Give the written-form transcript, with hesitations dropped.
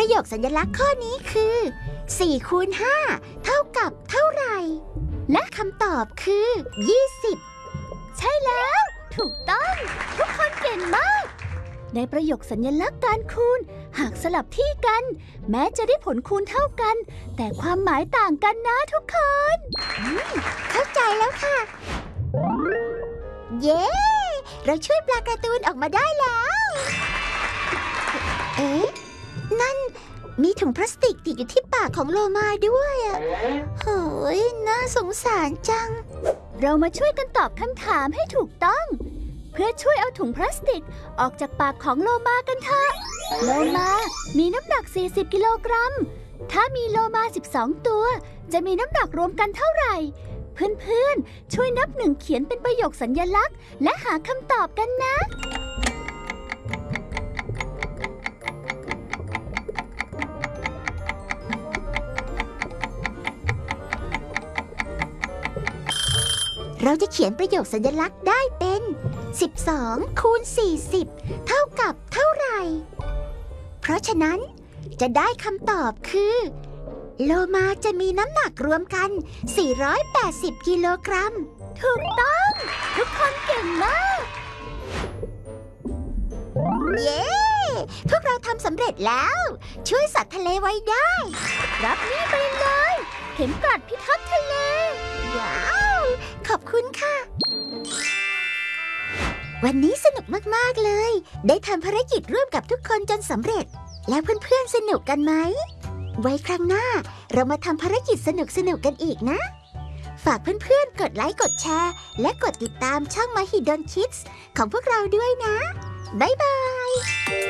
ประโยคสัญลักษณ์ข้อนี้คือ4คูณ5เท่ากับเท่าไหร่และคำตอบคือ20ใช่แล้วถูกต้องทุกคนเก่งมากในประโยคสัญลักษณ์การคูณหากสลับที่กันแม้จะได้ผลคูณเท่ากันแต่ความหมายต่างกันนะทุกคนเข้าใจแล้วค่ะเย้เราช่วยปลาการ์ตูนออกมาได้แล้วเอ๊ะนั่นมีถุงพลาสติกติดอยู่ที่ปากของโลมาด้วยอ่ะโหยน่าสงสารจังเรามาช่วยกันตอบคำถามให้ถูกต้องเพื่อช่วยเอาถุงพลาสติกออกจากปากของโลมากันเถอะโลมามีน้ำหนัก40กิโลกรัมถ้ามีโลมา12ตัวจะมีน้ำหนักรวมกันเท่าไหร่เพื่อนๆช่วยนับ1เขียนเป็นประโยคสัญลักษณ์และหาคำตอบกันนะเราจะเขียนประโยคสัญลักษณ์ได้เป็น12คูณ40เท่ากับเท่าไหร่เพราะฉะนั้นจะได้คำตอบคือโลมาจะมีน้ำหนักรวมกัน480กิโลกรัมถูกต้องทุกคนเก่งมากเย้พวกเราทำสำเร็จแล้วช่วยสัตว์ทะเลไว้ได้รับนี่ไปเลยเข็มกลัดพิทักษ์ทะเลว้าวขอบคุณค่ะวันนี้สนุกมากๆเลยได้ทำภารกิจร่วมกับทุกคนจนสำเร็จแล้วเพื่อนๆสนุกกันไหมไว้ครั้งหน้าเรามาทำภารกิจสนุกๆกันอีกนะฝากเพื่อนๆกดไลค์กดแชร์และกดติดตามช่อง Mahidol Kids ของพวกเราด้วยนะบ๊ายบาย